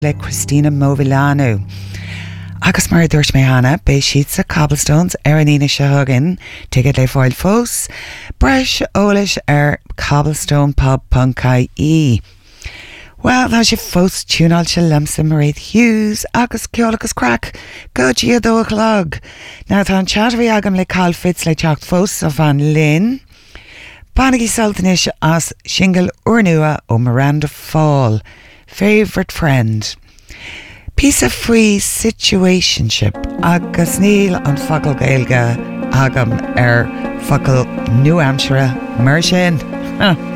le Christina Movilano. Agus mar dúirt mé hana, bé siad sa Cobblestones ar an ina se hagan, tuigid le fáil fós, breis ólis ar cobblestonepub.ie. Well, tá sé fós túnal se lemsa Mairead Hughes agus ceolalas crack, go dí a 2 o'clock. Now tá an chatbhí agam le Carl Fitz le teacht fós a Van Lynn. Banagí Sultanis as single Urnua ó Miranda Fall, Favourite Friend. Piece of free situationship agus níl an focal gaelga agam ar focal New Hampshire mar sin.